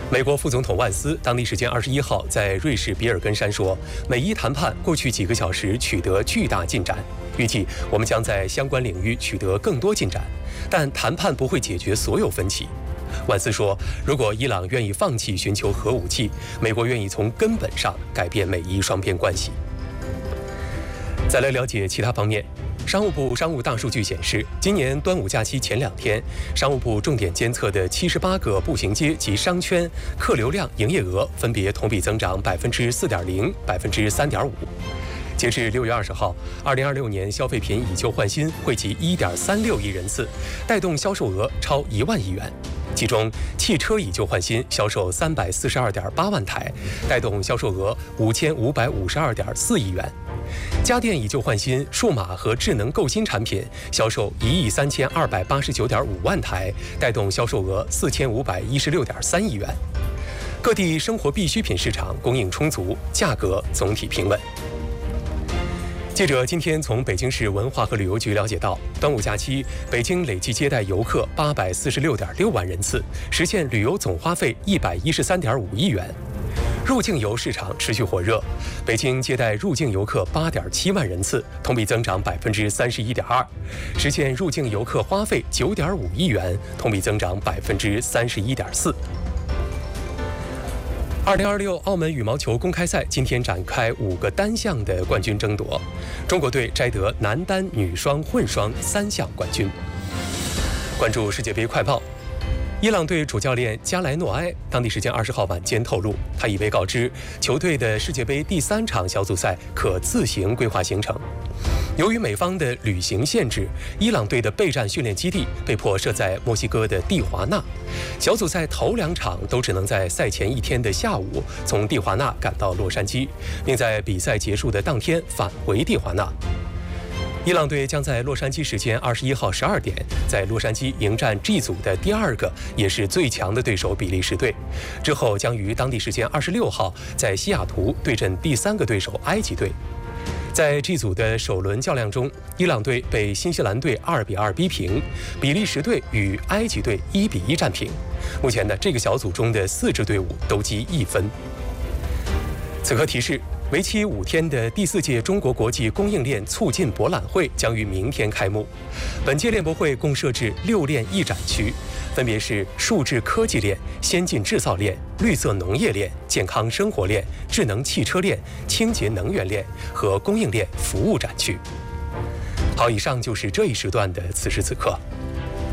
美国副总统万斯当地时间21号在瑞士比尔根山说，美伊谈判过去几个小时取得巨大进展，预计我们将在相关领域取得更多进展，但谈判不会解决所有分歧。万斯说，如果伊朗愿意放弃寻求核武器，美国愿意从根本上改变美伊双边关系。再来了解其他方面。商务部商务大数据显示，今年端午假期前2天，商务部重点监测的78个步行街及商圈客流量、营业额分别同比增长4.0%、3.5%。截至6月20号，2026年消费品以旧换新汇集1.36亿人次，带动销售额超1万亿元。其中，汽车以旧换新销售342.8万台，带动销售额5552.4亿元。家电以旧换新、数码和智能购新产品销售13289.5万台，带动销售额4516.3亿元。各地生活必需品市场供应充足，价格总体平稳。记者今天从北京市文化和旅游局了解到，端午假期，北京累计接待游客846.6万人次，实现旅游总花费113.5亿元。入境游市场持续火热，北京接待入境游客8.7万人次，同比增长31.2%，实现入境游客花费9.5亿元，同比增长31.4%。2026澳门羽毛球公开赛今天展开5个单项的冠军争夺，中国队摘得男单、女双、混双3项冠军。关注世界杯快报。伊朗队主教练加莱诺埃当地时间20号晚间透露，他已被告知球队的世界杯第3场小组赛可自行规划行程。由于美方的旅行限制，伊朗队的备战训练基地被迫设在墨西哥的蒂华纳，小组赛头2场都只能在赛前1天的下午从蒂华纳赶到洛杉矶，并在比赛结束的当天返回蒂华纳。伊朗队将在洛杉矶时间21号12点，在洛杉矶迎战 G 组的第2个也是最强的对手比利时队，之后将于当地时间26号在西雅图对阵第3个对手埃及队。在 G 组的首轮较量中，伊朗队被新西兰队2-2逼平，比利时队与埃及队1-1战平。目前呢，这个小组中的4支队伍都积1分。此刻提示。为期5天的第4届中国国际供应链促进博览会将于明天开幕。本届链博会共设置6链一展区，分别是数字科技链、先进制造链、绿色农业链、健康生活链、智能汽车链、清洁能源链和供应链服务展区。好，以上就是这一时段的此时此刻。